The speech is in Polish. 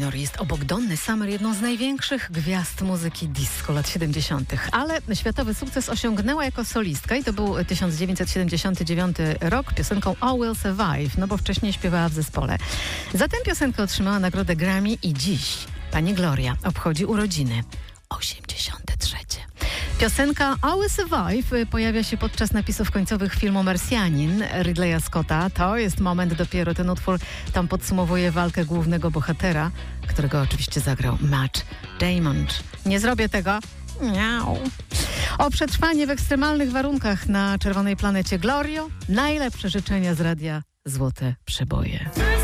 Glory jest obok Donny Summer jedną z największych gwiazd muzyki disco lat 70. Ale światowy sukces osiągnęła jako solistka i to był 1979 rok piosenką I Will Survive, no bo wcześniej śpiewała w zespole. Za tę piosenkę otrzymała nagrodę Grammy i dziś pani Gloria obchodzi urodziny 83. Piosenka I Will Survive pojawia się podczas napisów końcowych filmu Marsjanin Ridleya Scotta. To jest moment dopiero, ten utwór tam podsumowuje walkę głównego bohatera, którego oczywiście zagrał Matt Damon. Nie zrobię tego. Miau. O przetrwanie w ekstremalnych warunkach na czerwonej planecie Glorio. Najlepsze życzenia z radia Złote Przeboje.